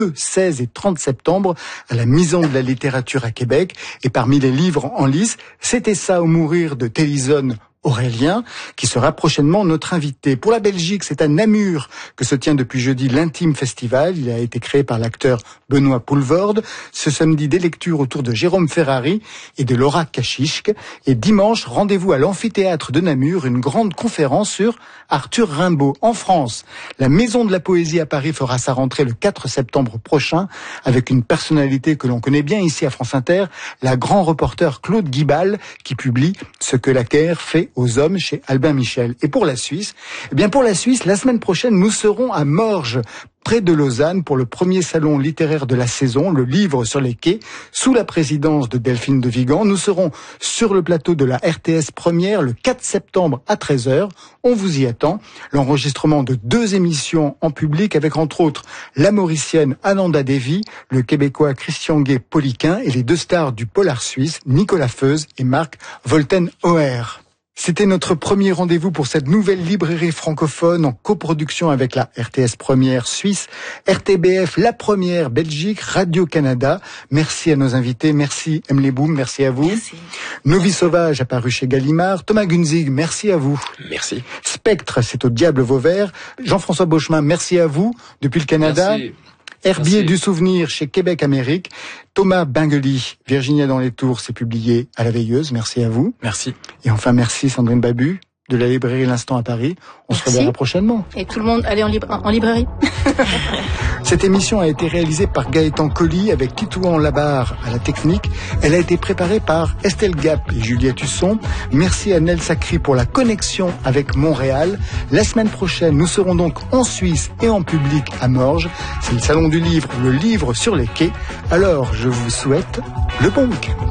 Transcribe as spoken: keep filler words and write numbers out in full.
seize et trente septembre à la Maison de la littérature à Québec. Et parmi les livres en lice, C'était ça ou mourir de Télisone Aurélien, qui sera prochainement notre invité. Pour la Belgique, c'est à Namur que se tient depuis jeudi l'Intime Festival. Il a été créé par l'acteur Benoît Poelvoorde. Ce samedi, des lectures autour de Jérôme Ferrari et de Laura Kachischk. Et dimanche, rendez-vous à l'amphithéâtre de Namur, une grande conférence sur Arthur Rimbaud. En France, la Maison de la Poésie à Paris fera sa rentrée le quatre septembre prochain avec une personnalité que l'on connaît bien ici à France Inter, la grand reporter Claude Guibal, qui publie Ce que la guerre fait aux hommes chez Albin Michel. Et pour la Suisse, eh bien pour la Suisse, la semaine prochaine, nous serons à Morges, près de Lausanne, pour le premier salon littéraire de la saison, le livre sur les quais, sous la présidence de Delphine de Vigan. Nous serons sur le plateau de la R T S Première le quatre septembre à treize heures. On vous y attend. L'enregistrement de deux émissions en public avec entre autres la Mauricienne Ananda Devi, le Québécois Christian Gay-Poliquin et les deux stars du polar suisse, Nicolas Feuz et Marc Volten-Oer. C'était notre premier rendez-vous pour cette nouvelle librairie francophone en coproduction avec la R T S Première Suisse, R T B F La Première Belgique, Radio-Canada. Merci à nos invités, merci Emily Boom, merci à vous. Merci. Nos vies sauvages apparu chez Gallimard. Thomas Gunzig, merci à vous. Merci. Spectre, c'est au diable Vauvert. Jean-François Beauchemin, merci à vous depuis le Canada. Merci. Herbier Merci. du souvenir chez Québec Amérique. Thomas Bingeli, Virginia dans les Tours, c'est publié à La Veilleuse. Merci à vous. Merci. Et enfin, merci Sandrine Babu de la librairie L'Instant à Paris. On Merci. se reverra prochainement. Et tout le monde, allez en, libra- en librairie. Cette émission a été réalisée par Gaëtan Colli avec Titouan Labarre à la technique. Elle a été préparée par Estelle Gap et Juliette Husson. Merci à Nel Sacri pour la connexion avec Montréal. La semaine prochaine, nous serons donc en Suisse et en public à Morges. C'est le salon du livre, le livre sur les quais. Alors, je vous souhaite le bon week-end.